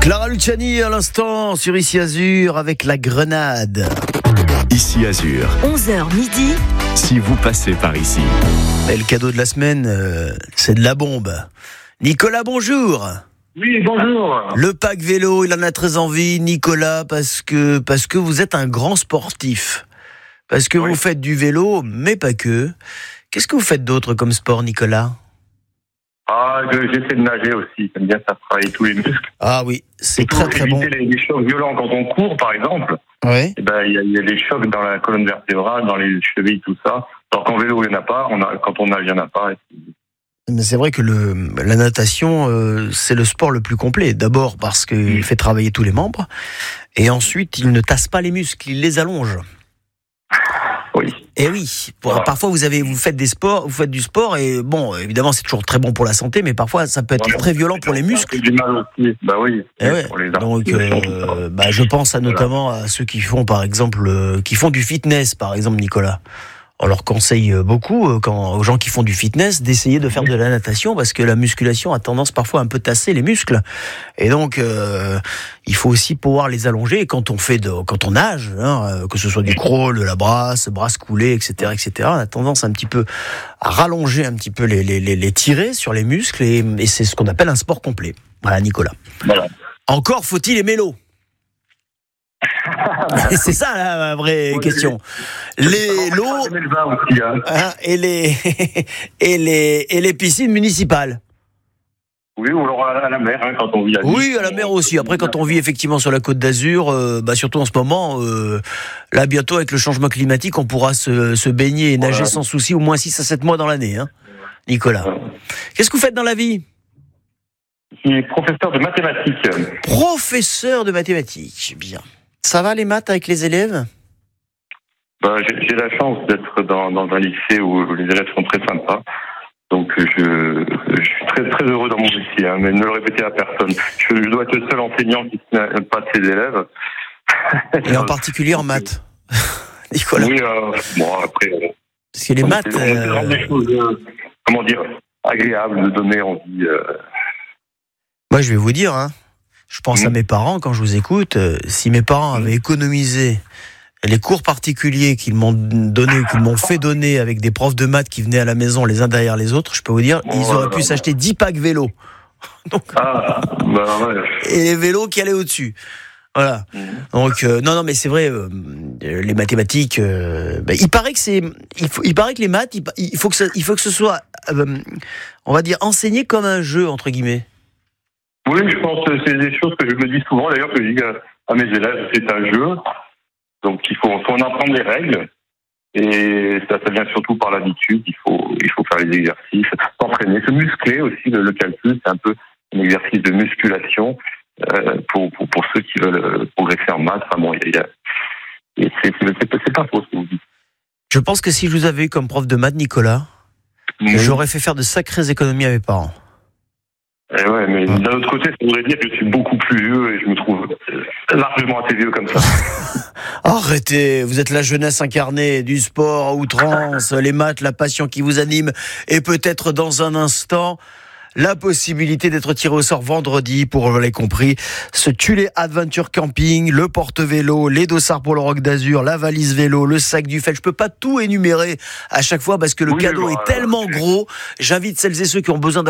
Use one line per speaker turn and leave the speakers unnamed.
Clara Luciani à l'instant sur Ici Azur avec la Grenade.
Ici Azur.
11h midi.
Si vous passez par ici.
Et le cadeau de la semaine, c'est de la bombe. Nicolas, bonjour.
Oui, bonjour.
Le pack vélo, il en a très envie, Nicolas, parce que vous êtes un grand sportif. Parce que
Oui.
vous faites du vélo, mais pas que. Qu'est-ce que vous faites d'autre comme sport, Nicolas ?
J'essaie de nager aussi. J'aime bien faire travailler tous les muscles.
Ah oui, c'est
Et
très
pour
très bon.
éviter les chocs violents quand on court, par exemple,
Ouais.
il y a les chocs dans la colonne vertébrale, dans les chevilles, tout ça. Alors qu'en vélo, il n'y en a pas. Quand on nage, il n'y en a pas.
Mais c'est vrai que la natation, c'est le sport le plus complet. D'abord parce qu'il fait travailler tous les membres, et ensuite il ne tasse pas les muscles, il les allonge.
Oui.
Et oui,
Voilà.
parfois vous faites du sport, et bon, évidemment c'est toujours très bon pour la santé, mais parfois ça peut être très violent pour les muscles.
C'est du mal aussi. Bah oui.
Eh ouais.
Pour les
Donc,
articulations, tout ça.
je pense notamment à ceux qui font, par exemple, qui font du fitness, par exemple, Nicolas. On leur conseille beaucoup, aux gens qui font du fitness, d'essayer de faire de la natation, parce que la musculation a tendance parfois à un peu tasser les muscles. Et donc, il faut aussi pouvoir les allonger. Et quand on nage, que ce soit du crawl, de la brasse coulée, etc., on a tendance un petit peu à rallonger un petit peu les tirets sur les muscles, et c'est ce qu'on appelle un sport complet. Voilà, Nicolas.
Voilà.
Encore faut-il aimer l'eau. C'est ça la vraie question. L'eau
J'aime le vin aussi, hein.
et les piscines municipales.
Oui, ou alors à la mer, hein, quand on vit à Nice.
Oui, à la mer aussi. Après, quand on vit effectivement sur la Côte d'Azur, surtout en ce moment, là bientôt avec le changement climatique, on pourra se baigner et nager sans souci au moins 6 à 7 mois dans l'année, hein, Nicolas. Qu'est-ce que vous faites dans la vie ?
Je suis professeur de mathématiques.
Professeur de mathématiques. Bien. Ça va les maths avec les élèves ?
J'ai la chance d'être dans un lycée où les élèves sont très sympas. Donc je suis très très heureux dans mon métier, hein, mais ne le répétez à personne. Je dois être le seul enseignant qui n'aime pas de ses élèves.
Et en particulier en maths. Nicolas.
Oui, après.
Parce que les maths.
On fait des choses, agréables de donner envie.
Moi, je vais vous dire, je pense à mes parents quand je vous écoute. Si mes parents avaient économisé les cours particuliers qu'ils m'ont fait donner avec des profs de maths qui venaient à la maison les uns derrière les autres, je peux vous dire, ils auraient pu s'acheter 10 packs vélos. Donc, et les vélos qui allaient au-dessus. Voilà. Donc non, mais c'est vrai, les mathématiques. Il paraît que les maths, il faut que ce soit, on va dire, enseigné comme un jeu entre guillemets.
Oui, je pense que c'est des choses que je me dis souvent, d'ailleurs, que je dis à mes élèves, c'est un jeu. Donc, il faut en apprendre les règles. Et ça vient surtout par l'habitude. Il faut faire les exercices, s'entraîner, se muscler aussi. Le calcul, c'est un peu un exercice de musculation pour ceux qui veulent progresser en maths. Enfin bon, c'est pas faux ce que vous dites.
Je pense que si je vous avais eu comme prof de maths, Nicolas, j'aurais fait faire de sacrées économies à mes parents.
Eh ouais, mais d'un autre côté, ça voudrait dire que je suis beaucoup plus vieux et je me trouve largement assez vieux comme ça.
Arrêtez, vous êtes la jeunesse incarnée du sport à outrance, les maths, la passion qui vous anime, et peut-être dans un instant, la possibilité d'être tiré au sort vendredi pour, vous l'avez compris, ce Tulé Adventure Camping, le porte-vélo, les dossards pour le Roc d'Azur, la valise vélo, le sac du Feld. Je peux pas tout énumérer à chaque fois parce que le cadeau est tellement gros. J'invite celles et ceux qui ont besoin